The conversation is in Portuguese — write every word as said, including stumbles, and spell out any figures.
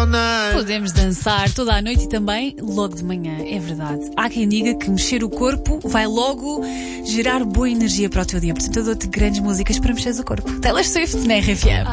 all night. Podemos dançar toda a noite e também logo de manhã, é verdade. Há quem diga que mexer o corpo vai logo gerar boa energia para o teu dia. Portanto, eu dou-te grandes músicas para mexeres o corpo. Taylor Swift na R F M.